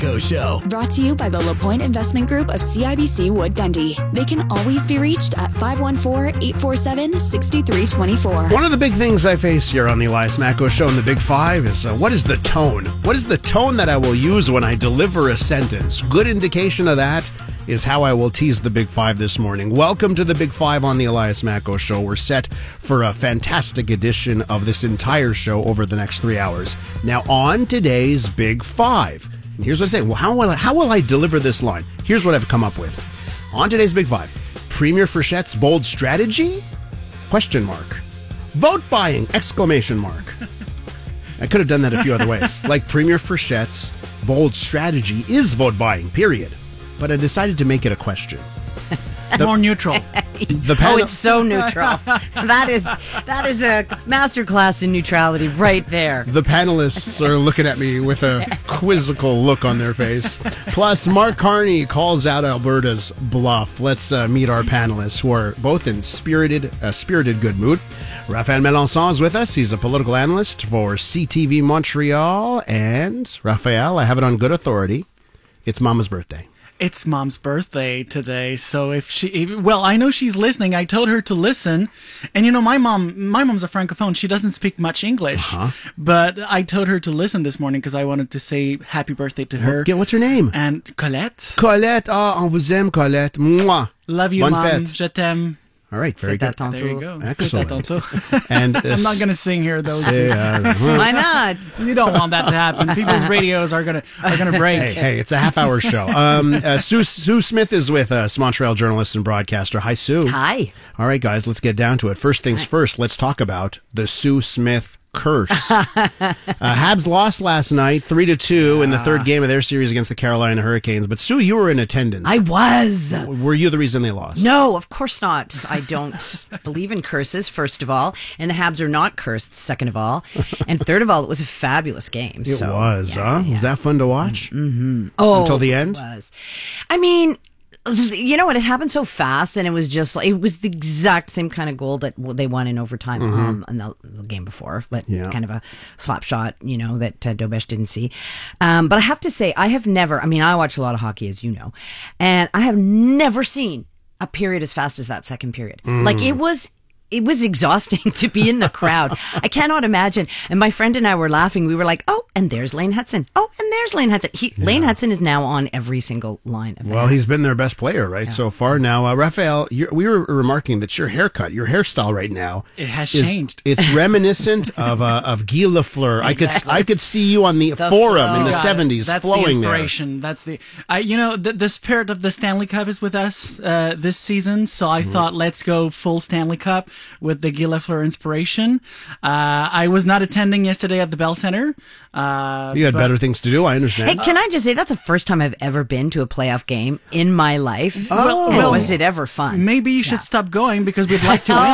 Go Show. Brought to you by the LaPointe Investment Group of CIBC Wood Gundy. They can always be reached at 514-847-6324. One of the big things I face here on the Elias Macko Show in the Big Five is what is the tone? What is the tone that I will use when I deliver a sentence? Good indication of that is how I will tease the Big Five this morning. Welcome to the Big Five on the Elias Macko Show. We're set for a fantastic edition of this entire show over the next 3 hours. Now, on today's Big Five, and here's what I say. Well, how will I deliver this line? Here's what I've come up with. On today's Big Five, Premier Frichette's bold strategy? Question mark. Vote buying! Exclamation mark. I could have done that a few other ways. Like Premier Frichette's bold strategy is vote buying, period. But I decided to make it a question. More neutral. It's so neutral. That is a masterclass in neutrality right there. The panelists are looking at me with a quizzical look on their face. Plus, Mark Carney calls out Alberta's bluff. Let's meet our panelists, who are both in spirited good mood. Raphael Melançon is with us. He's a political analyst for CTV Montreal. And, Raphael, I have it on good authority, it's Mama's birthday. It's Mom's birthday today, so I know she's listening. I told her to listen, and you know, my mom's a francophone. She doesn't speak much English, but I told her to listen this morning because I wanted to say happy birthday to her. What's her name? And Colette. Colette, on vous aime, Colette. Mwah. Love you, Bonne Mom. Fête. Je t'aime. All right, very good. There you go. Excellent. And I'm not going to sing here, though. Why not? You don't want that to happen. People's radios are gonna break. Hey, it's a half-hour show. Sue Smith is with us, Montreal journalist and broadcaster. Hi, Sue. Hi. All right, guys, let's get down to it. First things first, let's talk about the Sue Smith curse. Habs lost last night 3-2 in the third game of their series against the Carolina Hurricanes. But Sue, you were in attendance. I was. Were you the reason they lost? No, of course not. I don't believe in curses, first of all. And the Habs are not cursed, second of all. And third of all, it was a fabulous game. It was, huh? Yeah. Was that fun to watch? Mm-hmm. Until the end? It was. I mean, you know what? It happened so fast, and it was the exact same kind of goal that they won in overtime in the game before. But kind of a slap shot, that Dobesh didn't see. But I have to say, I watch a lot of hockey, as you know, and I have never seen a period as fast as that second period. Like, it was exhausting to be in the crowd. I cannot imagine. And my friend and I were laughing. We were like, oh, and there's Lane Hutson. Oh, and there's Lane Hutson. Lane Hutson is now on every single line of Well, he's been their best player, right, so far. Now, Raphael, we were remarking that your hairstyle right now, it has changed. It's reminiscent of Guy Lafleur. Exactly. I could see you on the forum in the 70s That's flowing the inspiration. there. That's the spirit of the Stanley Cup is with us this season. So I thought, let's go full Stanley Cup with the Guy Lafleur inspiration. I was not attending yesterday at the Bell Center. You had better things to do, I understand. Hey, can I just say, that's the first time I've ever been to a playoff game in my life. Well, was it ever fun? Maybe you should stop going because we'd like to win.